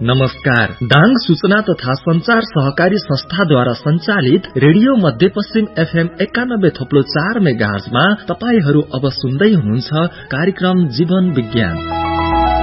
नमस्कार। दाङ सूचना तथा संचार सहकारी संस्थाद्वारा संचालित रेडियो मध्यपश्चिम FM 91.4 मेगाहर्जमा तपाईहरू अब सुन्दै हुनुहुन्छ कार्यक्रम जीवन विज्ञान।